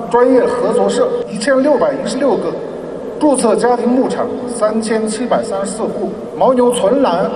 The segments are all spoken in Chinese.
专业合作社1616个，注册家庭牧场3734户，牦牛存栏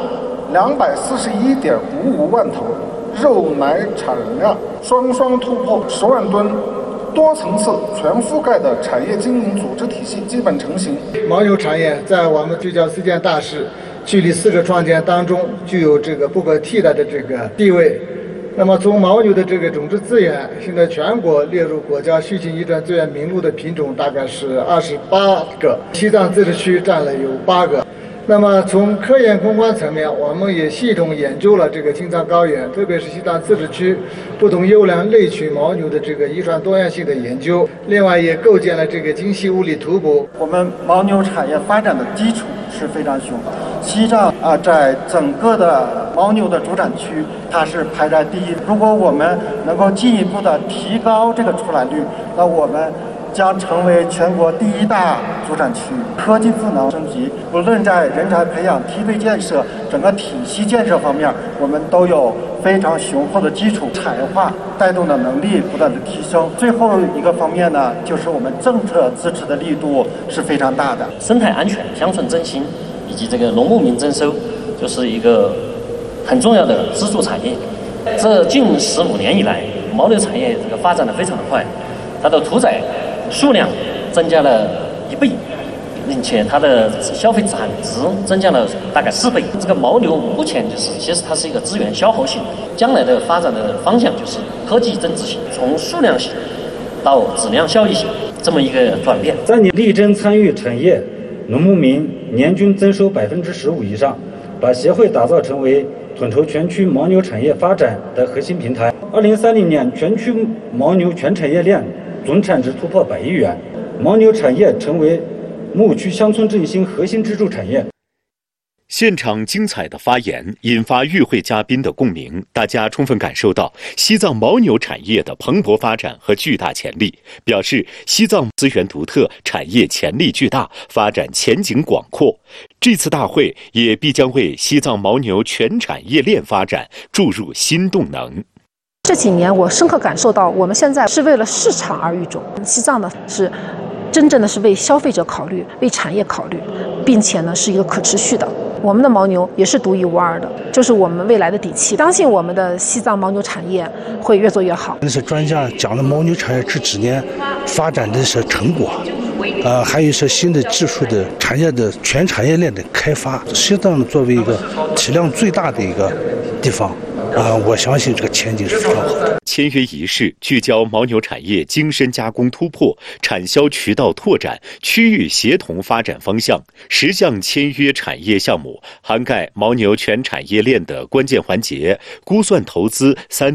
241.55万头，肉奶产量双突破10万吨，多层次全覆盖的产业经营组织体系基本成型。 牦牛产业在我们聚焦4件大事、聚力4个创建当中具有这个不可替代的这个地位。那么从牦牛的这个种植资源，现在全国列入国家畜禽遗传资源名录的品种大概是28个，西藏自治区占了有8个。那么从科研攻关层面，我们也系统研究了这个青藏高原，特别是西藏自治区不同优良类群牦牛的这个遗传多样性的研究。另外也构建了这个精细物理图谱。 我们牦牛产业发展的基础是非常雄厚。西藏在整个的牦牛的主产区，它是排在第一。如果我们能够进一步的提高这个出栏率，那我们将成为全国第1大主产区。科技赋能升级，无论在人才培养、梯队建设、整个体系建设方面，我们都有非常雄厚的基础。产业化带动的能力不断的提升。最后一个方面呢，就是我们政策支持的力度是非常大的。 生态安全、乡村振兴以及这个农牧民征收，就是一个很重要的支柱产业。这近15年以来，牦牛产业这个发展的非常的快，它的屠宰数量增加了1倍，并且它的消费产值增加了大概4倍。这个牦牛目前其实它是一个资源消耗型，将来的发展的方向就是科技增值型，从数量型到质量效益型这么一个转变。 在你力争参与产业农牧民年均增收15%以上，把协会打造成为统筹全区牦牛产业发展的核心平台。2030年全区牦牛全产业链总产值突破100亿元，牦牛产业成为牧区乡村振兴核心支柱产业。 现场精彩的发言引发与会嘉宾的共鸣，大家充分感受到西藏牦牛产业的蓬勃发展和巨大潜力，表示西藏资源独特，产业潜力巨大，发展前景广阔。这次大会也必将为西藏牦牛全产业链发展注入新动能。 这几年我深刻感受到，我们现在是为了市场而育种，西藏呢是真正的是为消费者考虑，为产业考虑，并且呢是一个可持续的。我们的牦牛也是独一无二的，就是我们未来的底气。相信我们的西藏牦牛产业会越做越好。 那是专家讲的牦牛产业这几年发展的是成果，还有是新的技术的产业的全产业链的开发。西藏作为一个体量最大的一个地方。我相信这个前景是非常好的。 签约仪式聚焦牦牛产业精深加工突破、产销渠道拓展、区域协同发展方向，10项签约产业项目，涵盖牦牛全产业链的关键环节，估算投资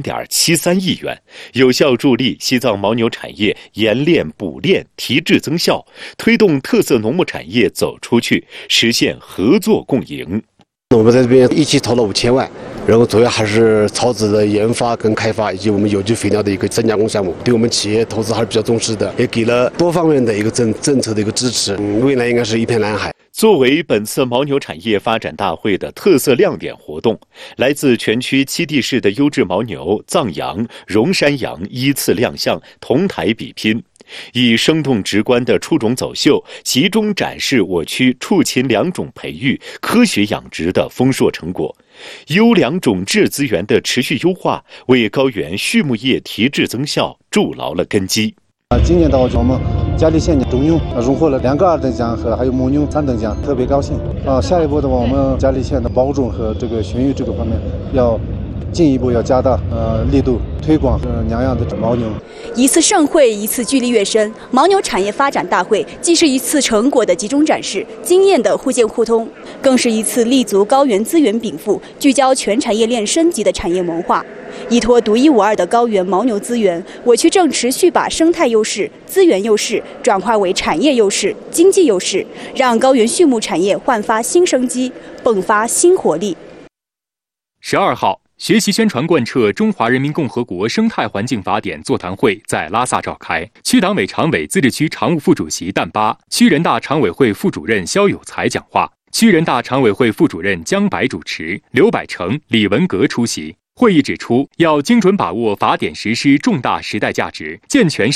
3.73亿元，有效助力西藏牦牛产业研炼补炼、提质增效，推动特色农牧产业走出去，实现合作共赢。 我们在这边一起投了5000万，然后主要还是草籽的研发跟开发，以及我们有机肥料的一个增加工项目，对我们企业投资还是比较重视的，也给了多方面的一个政策的一个支持。未来应该是一片蓝海。 作为本次牦牛产业发展大会的特色亮点活动，来自全区7地市的优质牦牛、藏羊、绒山羊依次亮相，同台比拼。以生动直观的畜种走秀，集中展示我区畜禽良种培育、科学养殖的丰硕成果。优良种质资源的持续优化，为高原畜牧业提质增效筑牢了根基。 今年的话，我们嘉里县中勇荣获了2个2等奖和还有牦牛3等奖，特别高兴。下一步的话，我们嘉里县的保种和这个驯育这个方面要进一步要加大力度推广娘养的牦牛。 一次盛会，一次距离越深。牦牛产业发展大会既是一次成果的集中展示、经验的互鉴互通，更是一次立足高原资源禀赋、聚焦全产业链升级的产业谋划。依托独一无二的高原牦牛资源，我区正持续把生态优势、资源优势转化为产业优势、经济优势，让高原畜牧产业焕发新生机，迸发新活力。 12号。学习宣传贯彻中华人民共和国生态环境法典座谈会在拉萨召开，区党委常委自治区常务副主席但巴、区人大常委会副主任肖有才讲话，区人大常委会副主任江白主持，刘百成、李文革出席。会议指出，要精准把握法典实施重大时代价值，健全